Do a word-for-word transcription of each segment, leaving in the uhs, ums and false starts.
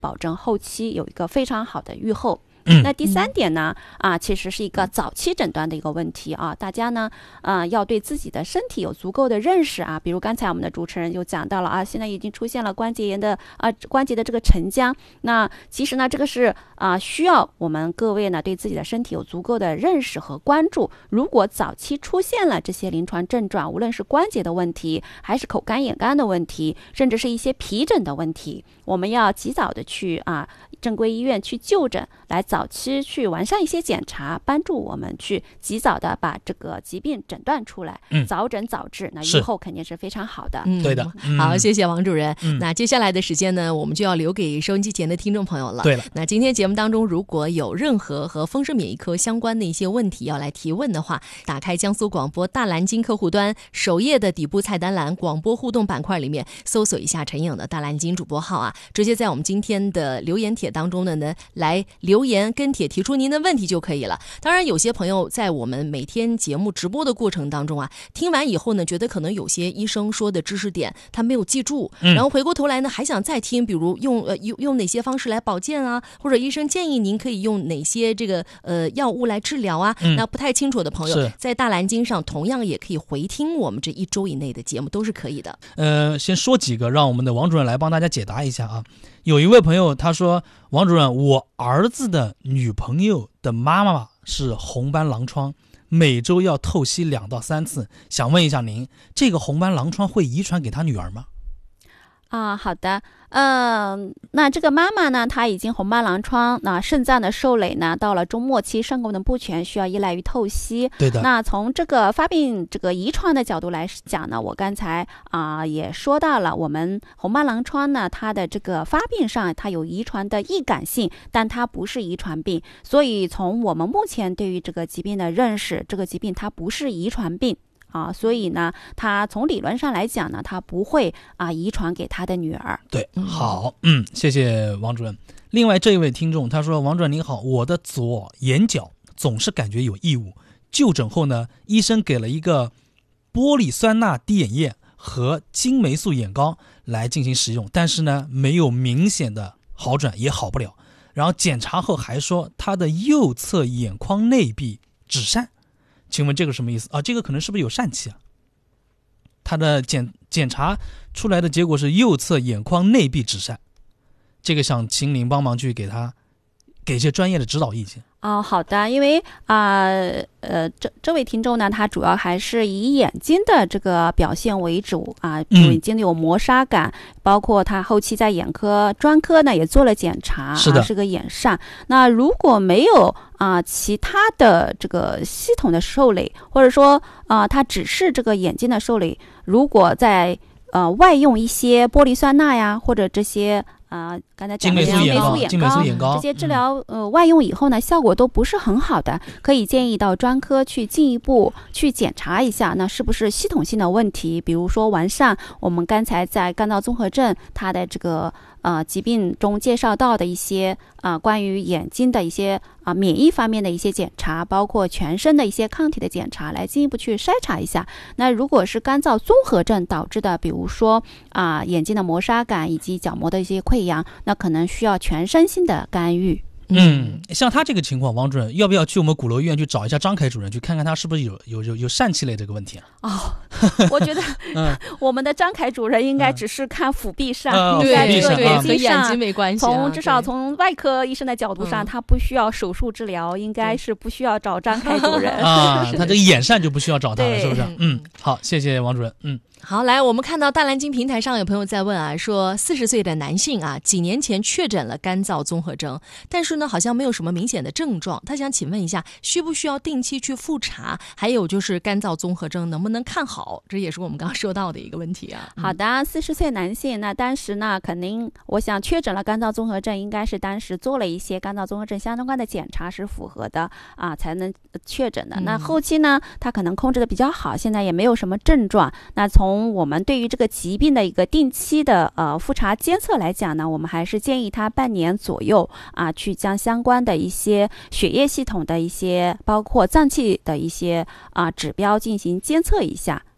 保证后期有一个非常好的预后。 嗯、 那第三点呢，啊，其实是一个早期诊断的一个问题啊，大家呢，呃，要对自己的身体有足够的认识啊。比如刚才我们的主持人就讲到了啊，现在已经出现了关节炎的啊，关节的这个沉僵。那其实呢，这个是啊，需要我们各位呢对自己的身体有足够的认识和关注。如果早期出现了这些临床症状，无论是关节的问题，还是口干眼干的问题，甚至是一些皮疹的问题，我们要及早的去啊正规医院去就诊，来早期去完善一些检查，帮助我们去及早的把这个疾病诊断出来。嗯，早诊早治，那预后肯定是非常好的。 嗯， 对的。嗯、 好，谢谢王主任、 嗯。 那接下来的时间呢，我们就要留给收音机前的听众朋友了。 对了， 那今天节目当中，如果有任何和风湿免疫科相关的一些问题要来提问的话，打开江苏广播大蓝鲸客户端首页的底部菜单栏广播互动板块里面，搜索一下陈颖的大蓝鲸主播号啊，直接在我们今天的留言帖当中的呢来留言跟帖提出您的问题就可以了。当然有些朋友在我们每天节目直播的过程当中啊，听完以后呢，觉得可能有些医生说的知识点他没有记住、嗯、然后回过头来呢还想再听，比如用呃用用哪些方式来保健啊，或者医生建议您可以用哪些这个呃药物来治疗啊、嗯、那不太清楚的朋友在大蓝鲸上同样也可以回听我们这一周以内的节目，都是可以的。 呃，先说几个让我们的王主任来帮大家解答一下啊。有一位朋友他说，王主任，我儿子的女朋友的妈妈是红斑狼疮，每周要透析两到三次，想问一下您，这个红斑狼疮会遗传给他女儿吗？ 啊，好的，嗯、呃，那这个妈妈呢，她已经红斑狼疮，那肾脏的受累呢，到了中末期，肾功能不全，需要依赖于透析。 对的。 那从这个发病这个遗传的角度来讲呢，我刚才啊、呃、也说到了，我们红斑狼疮呢，它的这个发病上它有遗传的易感性，但它不是遗传病，所以从我们目前对于这个疾病的认识，这个疾病它不是遗传病。啊，所以呢，他从理论上来讲呢，他不会啊遗传给他的女儿。 对，好，嗯，谢谢王主任。另外这一位听众他说，王主任您好，我的左眼角总是感觉有异物，就诊后呢，医生给了一个玻璃酸钠滴眼液和金霉素眼膏来进行使用，但是呢，没有明显的好转，也好不了。然后检查后还说他的右侧眼眶内壁脂疝。请问这个什么意思啊？这个可能是不是有疝气啊？他的检检查出来的结果是右侧眼眶内壁脂疝，这个想请您帮忙去给他给一些专业的指导意见。 哦，好的，因为啊 呃, 呃这这位听众呢，他主要还是以眼睛的这个表现为主啊，眼睛有磨砂感、嗯，包括他后期在眼科专科呢也做了检查， 是的， 啊、是个眼疝。那如果没有啊、呃、其他的这个系统的受累，或者说啊、呃、他只是这个眼睛的受累，如果在呃外用一些玻璃酸钠呀，或者这些。啊、呃，刚才讲的金霉素眼膏， 眼膏这些治疗、嗯、呃外用以后呢，效果都不是很好的，可以建议到专科去进一步去检查一下，那是不是系统性的问题？比如说完善我们刚才在肝脏综合症它的这个呃疾病中介绍到的一些啊、呃、关于眼睛的一些啊、呃、免疫方面的一些检查，包括全身的一些抗体的检查，来进一步去筛查一下。那如果是肝脏综合症导致的，比如说啊、呃、眼睛的磨砂感以及角膜的一些溃疡，那可能需要全身性的干预。 嗯，像他这个情况，王主任要不要去我们鼓楼医院去找一下张凯主任，去看看他是不是有有有有疝气类这个问题啊？ 哦，我觉得、嗯、我们的张凯主任应该只是看腹壁上， 嗯、 在这个眼睛上， 眼睛没关系、啊。 从至少从外科医生的角度上，他不需要手术治疗，应该是不需要找张凯主任啊。他这个眼疝就不需要找他了，是不是？嗯，好，谢谢王主任。嗯。 好，来，我们看到大蓝鲸平台上有朋友在问啊，说四十岁的男性啊，几年前确诊了干燥综合征，但是呢，好像没有什么明显的症状。他想请问一下，需不需要定期去复查？还有就是干燥综合征能不能看好？这也是我们刚刚说到的一个问题啊。 嗯、好的，四十岁男性，那当时呢，肯定我想确诊了干燥综合症，应该是当时做了一些干燥综合症相关的检查是符合的啊，才能确诊的。嗯、那后期呢，他可能控制的比较好，现在也没有什么症状。那从从我们对于这个疾病的一个定期的呃复查监测来讲呢，我们还是建议他半年左右啊，去将相关的一些血液系统的一些包括脏器的一些啊指标进行监测一下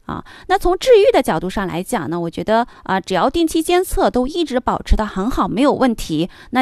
啊。那从治愈的角度上来讲呢，我觉得啊，只要定期监测都一直保持得很好，没有问题，那